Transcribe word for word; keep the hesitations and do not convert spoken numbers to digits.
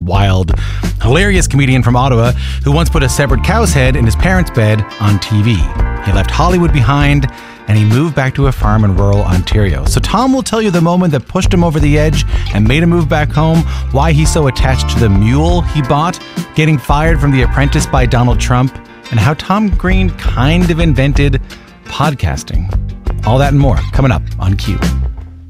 wild, hilarious comedian from Ottawa who once put a severed cow's head in his parents' bed on T V. He left Hollywood behind and he moved back to a farm in rural Ontario. So Tom will tell you the moment that pushed him over the edge and made him move back home, why he's so attached to the mule he bought, getting fired from The Apprentice by Donald Trump, and how Tom Green kind of invented podcasting. All that and more coming up on Q.